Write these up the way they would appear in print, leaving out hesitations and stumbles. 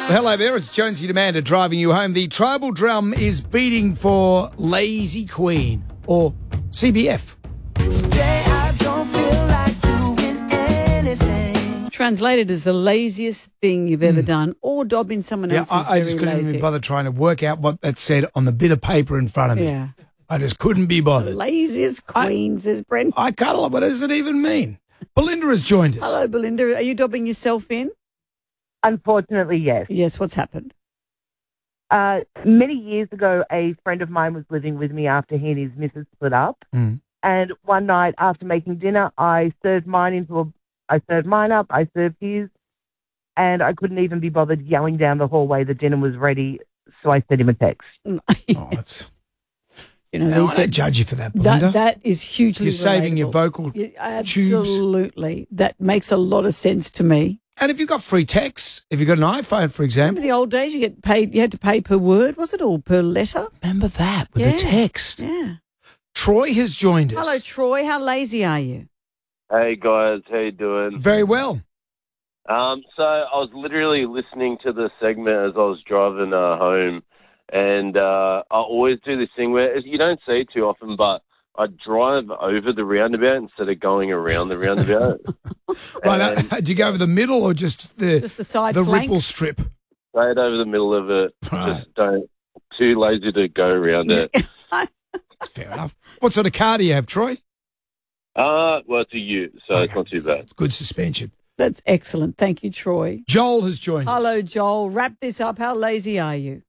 Hello there, it's Jonesy Demander driving you home. The tribal drum is beating for Lazy Queen, or CBF. Today I don't feel like doing anything. Translated as the laziest thing you've ever done, or dobbing someone else who's I just very couldn't lazy. even bother trying to work out what that said on the bit of paper in front of me. Yeah. I just couldn't be bothered. Laziest queen, says Brent. I can't, what does it even mean? Belinda has joined us. Hello, Belinda. Are you dobbing yourself in? Unfortunately, yes. Yes, what's happened? Many years ago, a friend of mine was living with me after he and his missus split up. Mm. And one night after making dinner, I served mine up, I served his, and I couldn't even be bothered yelling down the hallway the dinner was ready, so I sent him a text. Oh, that's... You know, Now, these I don't are- judge you for that, Belinda. that is hugely You're saving your relatable. vocal Yeah, tubes. absolutely. That makes a lot of sense to me. And if you've got free texts, if you've got an iPhone, for Remember example, the old days? You get paid. You had to pay per word. Was it all per letter? remember that with Yeah. the text. Yeah. Troy has joined us. Hello, Troy. How lazy are you? Hey guys, how you doing? Very well. So I was literally listening to the segment as I was driving home, and I always do this thing where you don't see it too often, but I drive over the roundabout instead of going around the roundabout. Right, And do you go over the middle or just the side the flanks? ripple strip? straight over the middle of it. Right. Just don't. Too lazy to go around it. That's fair enough. What sort of car do you have, Troy? Well, it's a Ute, so it's not too bad. It's good suspension. That's excellent. Thank you, Troy. Joel has joined us. Hello, Joel. Wrap this up. How lazy are you?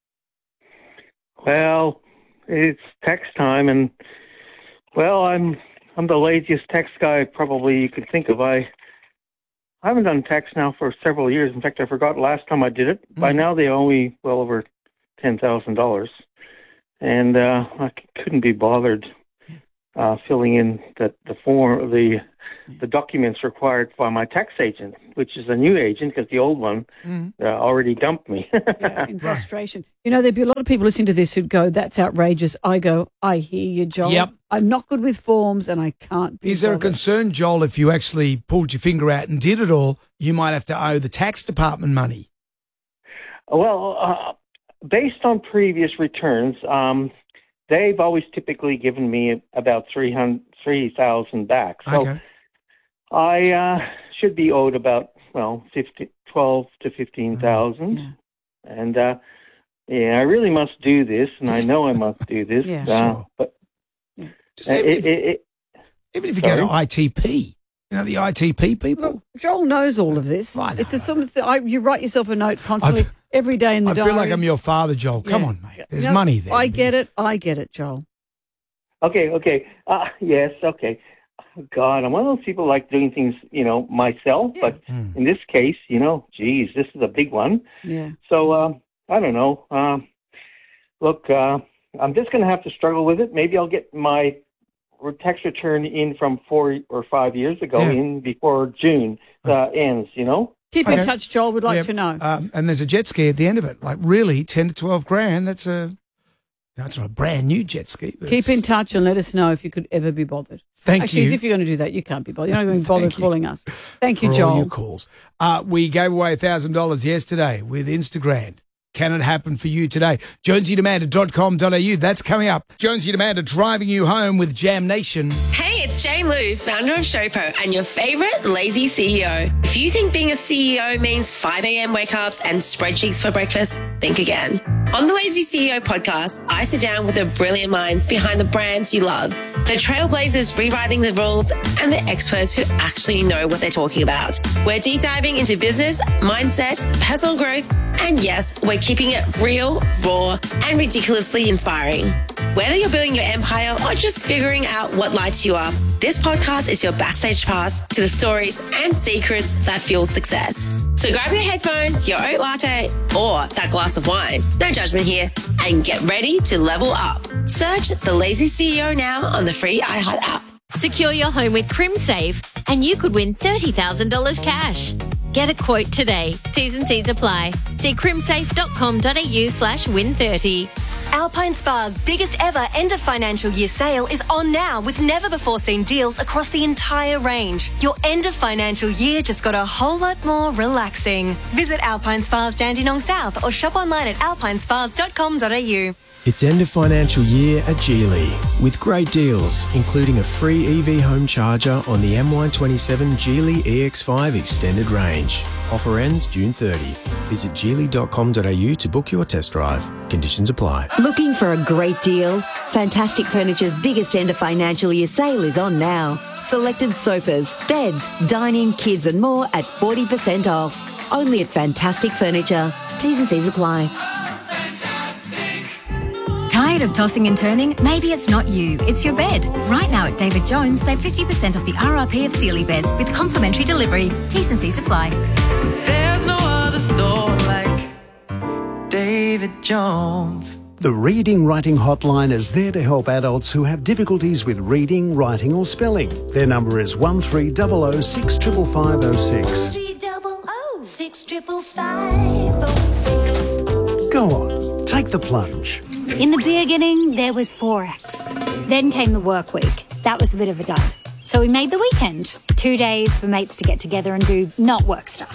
Well, it's tax time, and well, I'm the laziest tax guy probably you could think of. I haven't done tax now for several years. In fact, I forgot last time I did it. By now, they owe me well over $10,000, and I couldn't be bothered filling in the form, the documents required by my tax agent, which is a new agent because the old one already dumped me. Yeah, in frustration. You know, there'd be a lot of people listening to this who'd go, that's outrageous. I go, I hear you, Joel. Yep. I'm not good with forms and I can't be Is there a bothered. concern, Joel, if you actually pulled your finger out and did it all, you might have to owe the tax department money? Well, based on previous returns, they've always typically given me about $3,000 back. So Okay. I should be owed about, well, 12 to 15,000. Yeah. And yeah, I really must do this, and I know I must do this. Yeah, sure. But Just even if you go to ITP, you know, the ITP people. Look, Joel knows all of this. I know. It's a sort of you write yourself a note constantly, every day in the I diary. feel like I'm your father, Joel. Come Yeah. on, mate. There's No, money there. I get it, Joel. okay. Yes, okay. God, I'm one of those people who like doing things, myself. Yeah. But in this case, geez, this is a big one. Yeah. So I don't know. Look, I'm just going to have to struggle with it. Maybe I'll get my tax return in from 4 or 5 years ago in before June ends. Keep in touch, Joel. We'd like Yeah, to know. and there's a jet ski at the end of it. Like really, 10 to 12 grand. That's it's not a brand new jet ski. But Keep in it's- touch and let us know if you could ever be bothered. Thank Actually, you. if you're going to do that, you can't be bothered. You're not going to bother Thank you. calling us. Thank you, for Joel. all your calls. We gave away $1,000 yesterday with Instagram. Can it happen for you today? JonesyDemander.com.au. That's coming up. Jonesy Demander driving you home with Jam Nation. Hey, it's Jane Lou, founder of Showpo and your favorite lazy CEO. If you think being a CEO means 5 a.m. wake-ups and spreadsheets for breakfast, think again. On the Lazy CEO podcast, I sit down with the brilliant minds behind the brands you love, the trailblazers rewriting the rules, and the experts who actually know what they're talking about. We're deep diving into business, mindset, personal growth, and yes, we're keeping it real, raw, and ridiculously inspiring. Whether you're building your empire or just figuring out what lights you up, this podcast is your backstage pass to the stories and secrets that fuel success. So grab your headphones, your oat latte, or that glass of wine. No judgment here. And get ready to level up. Search The Lazy CEO now on the free iHeart app. Secure your home with CrimSafe and you could win $30,000 cash. Get a quote today. T's and C's apply. See crimsafe.com.au/win30. Alpine Spa's biggest ever end of financial year sale is on now with never before seen deals across the entire range. Your end of financial year just got a whole lot more relaxing. Visit Alpine Spas Dandenong South or shop online at alpinespas.com.au. It's end of financial year at Geely with great deals, including a free EV home charger on the MY27 Geely EX5 extended range. Offer ends June 30. Visit geely.com.au to book your test drive. Conditions apply. Looking for a great deal? Fantastic Furniture's biggest end of financial year sale is on now. Selected sofas, beds, dining, kids and more at 40% off. Only at Fantastic Furniture. T's and C's apply. Tired of tossing and turning? Maybe it's not you, it's your bed. Right now at David Jones, save 50% off the RRP of Sealy beds with complimentary delivery. T's and C's apply. There's no other store like David Jones. The Reading Writing Hotline is there to help adults who have difficulties with reading, writing or spelling. Their number is 1300 65506. 300 65506. Go on, take the plunge. In the beginning, there was Forex. Then came the work week. That was a bit of a dud. So we made the weekend. 2 days for mates to get together and do not work stuff.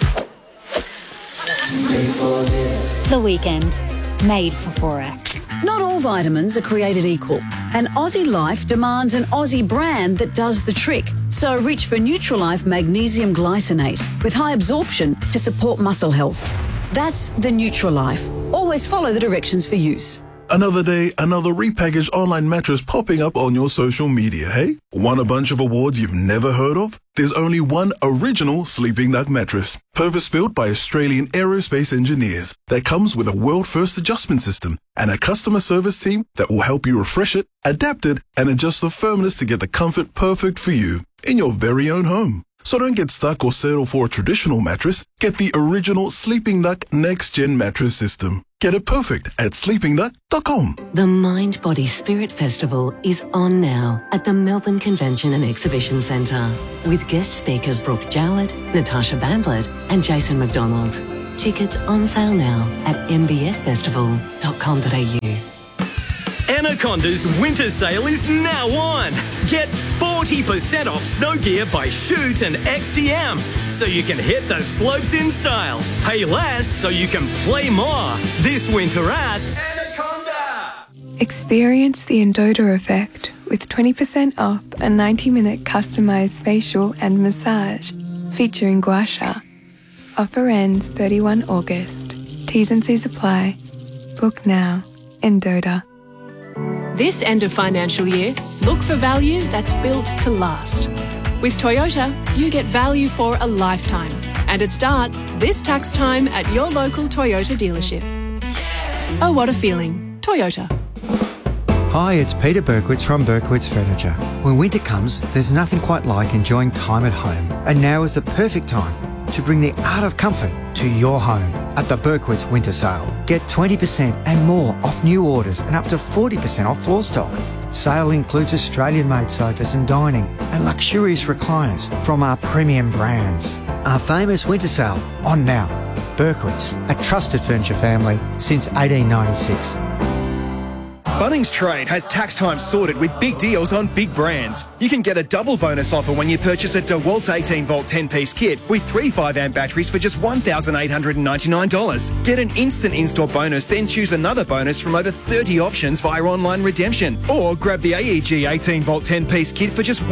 The weekend. Made for Forex. Not all vitamins are created equal, and Aussie Life demands an Aussie brand that does the trick. So reach for Nutrilife Magnesium Glycinate with high absorption to support muscle health. That's the Nutrilife. Always follow the directions for use. Another day, another repackaged online mattress popping up on your social media, hey? Won a bunch of awards you've never heard of? There's only one original Sleeping Duck mattress, purpose-built by Australian aerospace engineers, that comes with a world-first adjustment system and a customer service team that will help you refresh it, adapt it, and adjust the firmness to get the comfort perfect for you in your very own home. So don't get stuck or settle for a traditional mattress. Get the original Sleeping Duck Next Gen mattress system. Get it perfect at sleepingduck.com. The Mind Body Spirit Festival is on now at the Melbourne Convention and Exhibition Centre with guest speakers Brooke Jowett, Natasha Bamblett and Jason McDonald. Tickets on sale now at mbsfestival.com.au. Anaconda's winter sale is now on. Get 40% off snow gear by Shoot and XTM, so you can hit the slopes in style. Pay less so you can play more. This winter at Anaconda. Experience the Endota effect with 20% off a 90-minute customised facial and massage featuring gua sha. Offer ends 31 August. T's and C's apply. Book now. Endota. This end of financial year, look for value that's built to last. With Toyota, you get value for a lifetime, and it starts this tax time at your local Toyota dealership. Oh, what a feeling. Toyota. Hi, it's Peter Berkowitz from Berkowitz Furniture. When winter comes, there's nothing quite like enjoying time at home. And now is the perfect time to bring the art of comfort to your home at the Berkowitz Winter Sale. Get 20% and more off new orders and up to 40% off floor stock. Sale includes Australian-made sofas and dining and luxurious recliners from our premium brands. Our famous winter sale on now. Berkowitz, a trusted furniture family since 1896. Bunnings Trade has tax time sorted with big deals on big brands. You can get a double bonus offer when you purchase a DeWalt 18-volt 10-piece kit with 3 5-amp batteries for just $1,899. Get an instant in-store bonus, then choose another bonus from over 30 options via online redemption. Or grab the AEG 18-volt 10-piece kit for just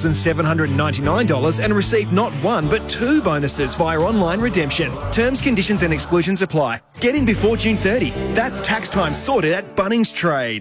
$1,799 and receive not one but 2 bonuses via online redemption. Terms, conditions and exclusions apply. Get in before June 30. That's tax time sorted at Bunnings Trade.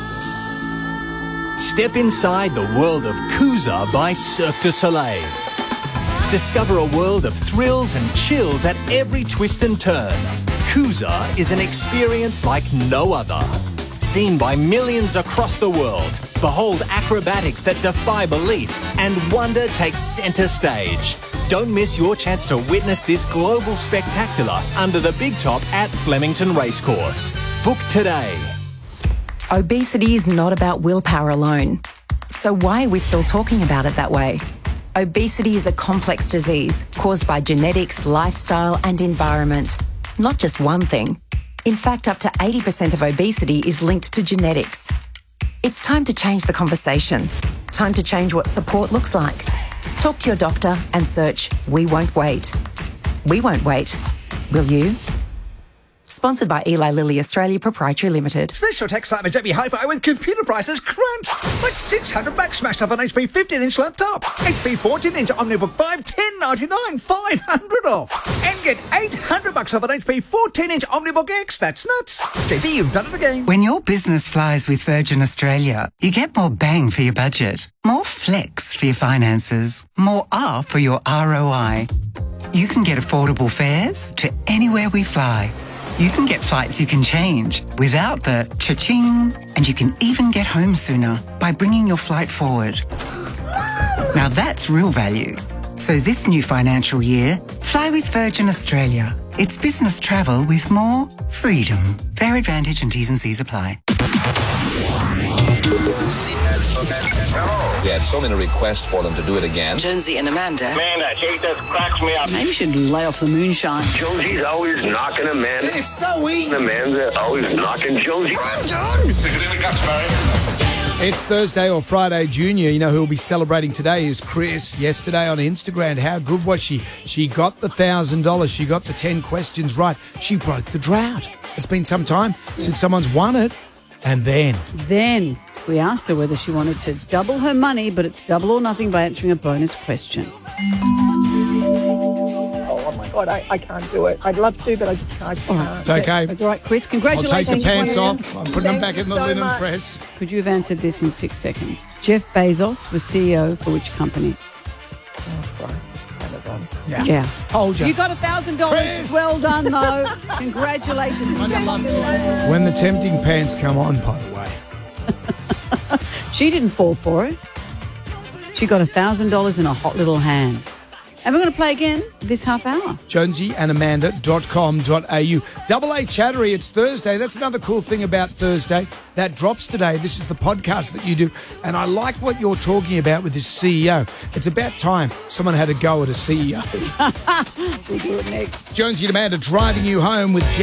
Step inside the world of Kuza by Cirque du Soleil. Discover a world of thrills and chills at every twist and turn. Kuza is an experience like no other. Seen by millions across the world, behold acrobatics that defy belief, and wonder takes centre stage. Don't miss your chance to witness this global spectacular under the big top at Flemington Racecourse. Book today. Obesity is not about willpower alone. So why are we still talking about it that way? Obesity is a complex disease caused by genetics, lifestyle and environment. Not just one thing. In fact, up to 80% of obesity is linked to genetics. It's time to change the conversation. Time to change what support looks like. Talk to your doctor and search We Won't Wait. We won't wait. Will you? Sponsored by Eli Lilly Australia Proprietary Limited. Special text time at JB Hi-Fi with computer prices crunch. Like $600 smashed off an HP 15-inch laptop. HP 14-inch Omnibook 5, $1099, $500 off. And get $800 off an HP 14-inch Omnibook X. That's nuts. JB, you've done it again. When your business flies with Virgin Australia, you get more bang for your budget, more flex for your finances, more R for your ROI. You can get affordable fares to anywhere we fly. You can get flights you can change without the cha-ching, and you can even get home sooner by bringing your flight forward. Now that's real value. So this new financial year, fly with Virgin Australia. It's business travel with more freedom. Fare advantage and T's and C's apply. We had so many requests for them to do it again. Jonesy and Amanda. Man, that hate just cracks me up. Maybe you should lay off the moonshine. Jonesy's always knocking Amanda. It's so easy. Amanda always knocking Jonesy. I'm done. Stick it in the guts, Barry. It's Thursday or Friday Junior. You know who will be celebrating today is Chris. Yesterday on Instagram, how good was she? She got the $1,000. She got the 10 questions right. She broke the drought. It's been some time since someone's won it. And then we asked her whether she wanted to double her money, but it's double or nothing by answering a bonus question. Oh my God, I can't do it. I'd love to, but I just can't. All right. It's okay. It's all right, Chris. Congratulations. I'll take the pants off. I'm putting them back in the linen press. Could you have answered this in 6 seconds? Jeff Bezos was CEO for which company? Amazon. Yeah. Hold you. You got $1,000. Well done, though. Congratulations. When the tempting pants come on, by the way. She didn't fall for it. She got $1,000 in a hot little hand. And we're going to play again this half hour. JonesyandAmanda.com.au. Double A Chattery, it's Thursday. That's another cool thing about Thursday. That drops today. This is the podcast that you do. And I like what you're talking about with this CEO. It's about time someone had a go at a CEO. We'll do it next. Jonesy and Amanda driving you home with